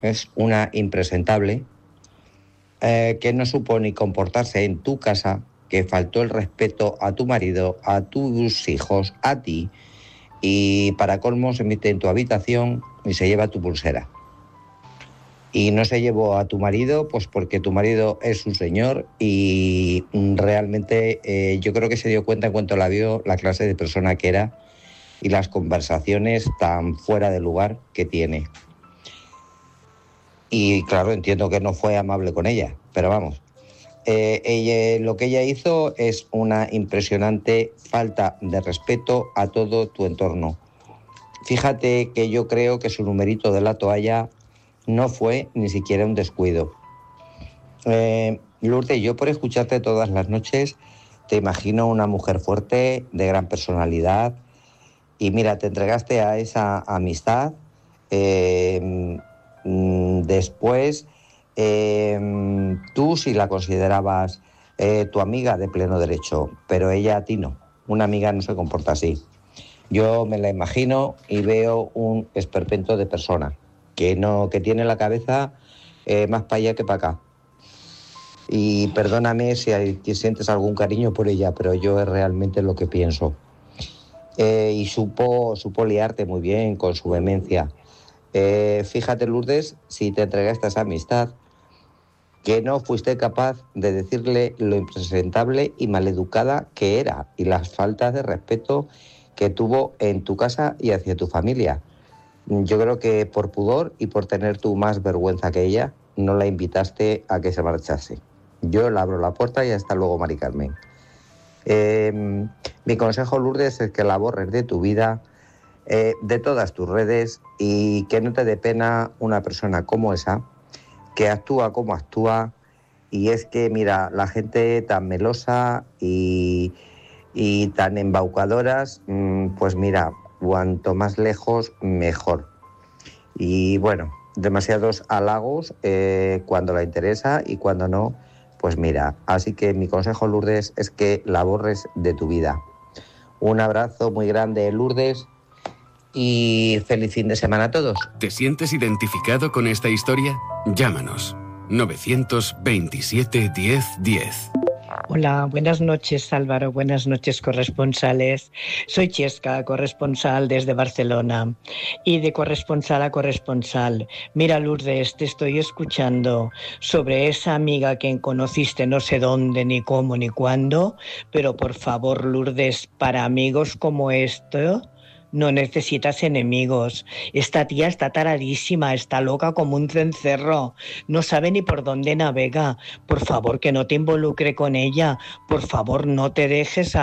es una impresentable, que no supo ni comportarse en tu casa, que faltó el respeto a tu marido, a tus hijos, a ti, y para colmo se mete en tu habitación y se lleva tu pulsera. Y no se llevó a tu marido, pues porque tu marido es un señor y realmente yo creo que se dio cuenta en cuanto la vio la clase de persona que era y las conversaciones tan fuera de lugar que tiene. Y claro, entiendo que no fue amable con ella, pero vamos. Lo que ella hizo es una impresionante falta de respeto a todo tu entorno. Fíjate que yo creo que su numerito de la toalla no fue ni siquiera un descuido. Lourdes, yo por escucharte todas las noches te imagino una mujer fuerte, de gran personalidad, y mira, te entregaste a esa amistad. Después, tú sí la considerabas tu amiga de pleno derecho, pero ella a ti no. Una amiga no se comporta así. Yo me la imagino y veo un esperpento de persona que tiene la cabeza más para allá que para acá. Y perdóname si sientes algún cariño por ella, pero yo es realmente lo que pienso. Y supo liarte muy bien con su vehemencia. Fíjate, Lourdes, si te entregaste a esa amistad, que no fuiste capaz de decirle lo impresentable y maleducada que era y las faltas de respeto que tuvo en tu casa y hacia tu familia. Yo creo que por pudor y por tener tú más vergüenza que ella, no la invitaste a que se marchase. Yo le abro la puerta y hasta luego, Mari Carmen. Mi consejo, Lourdes, es que la borres de tu vida, de todas tus redes, y que no te dé pena una persona como esa, que actúa como actúa. Y es que, mira, la gente tan melosa y tan embaucadoras, pues mira, cuanto más lejos, mejor. Y bueno, demasiados halagos cuando la interesa y cuando no, pues mira. Así que mi consejo, Lourdes, es que la borres de tu vida. Un abrazo muy grande, Lourdes, y feliz fin de semana a todos. ¿Te sientes identificado con esta historia? Llámanos. 927 10 10. Hola, buenas noches, Álvaro, buenas noches, corresponsales. Soy Chesca, corresponsal desde Barcelona, y de corresponsal a corresponsal. Mira, Lourdes, te estoy escuchando sobre esa amiga que conociste no sé dónde, ni cómo, ni cuándo, pero por favor, Lourdes, para amigos como esto no necesitas enemigos. Esta tía está taradísima, está loca como un cencerro, no sabe ni por dónde navega. Por favor, que no te involucre con ella. Por favor, no te dejes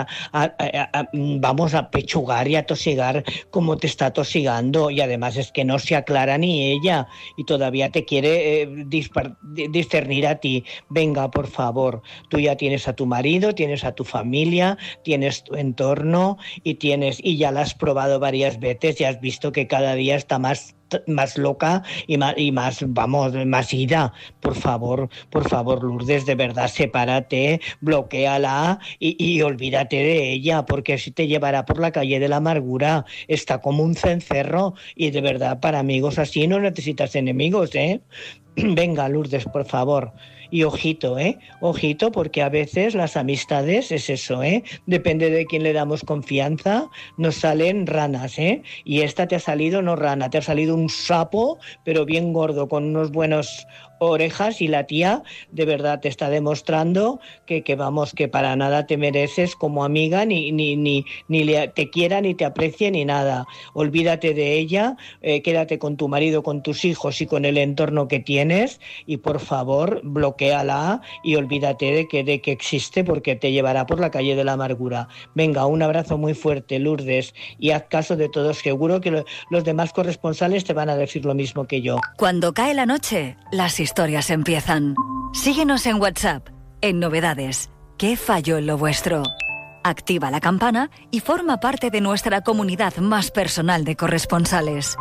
vamos a pechugar y a tosigar como te está tosigando. Y además es que no se aclara ni ella y todavía te quiere discernir a ti. Venga, por favor, tú ya tienes a tu marido, tienes a tu familia, tienes tu entorno y ya la has probado varias veces y has visto que cada día está más loca y más, vamos, más ida. Por favor, Lourdes, de verdad, sepárate, bloquéala y olvídate de ella, porque si te llevará por la calle de la amargura. Está como un cencerro y de verdad, para amigos así no necesitas enemigos, ¿eh? Venga, Lourdes, por favor. Y ojito, ojito, porque a veces las amistades es eso, depende de quién le damos confianza, nos salen ranas, y esta te ha salido no rana, te ha salido un sapo, pero bien gordo, con unos buenos orejas, y la tía de verdad te está demostrando que vamos, que para nada te mereces como amiga, ni te quiera, ni te aprecie, ni nada. Olvídate de ella, quédate con tu marido, con tus hijos y con el entorno que tienes, y por favor, bloquéala y olvídate de que existe, porque te llevará por la calle de la amargura. Venga, un abrazo muy fuerte, Lourdes, y haz caso de todos, seguro que los demás corresponsales te van a decir lo mismo que yo. Cuando cae la noche, las historias empiezan. Síguenos en WhatsApp, en Novedades. ¿Qué falló en lo vuestro? Activa la campana y forma parte de nuestra comunidad más personal de corresponsales.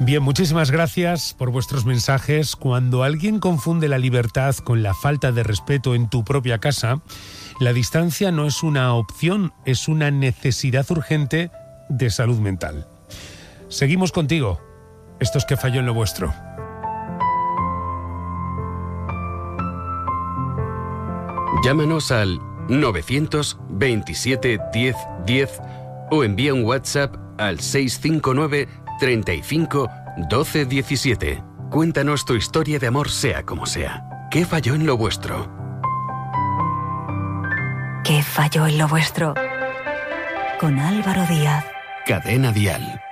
Bien, muchísimas gracias por vuestros mensajes. Cuando alguien confunde la libertad con la falta de respeto en tu propia casa, la distancia no es una opción, es una necesidad urgente de salud mental. Seguimos contigo. Esto es Que Falló en lo Vuestro. Llámanos al 927 10 10 o envía un WhatsApp al 659 35 12 17. Cuéntanos tu historia de amor, sea como sea. ¿Qué falló en lo vuestro? ¿Qué falló en lo vuestro? Con Álvaro Díaz. Cadena Dial.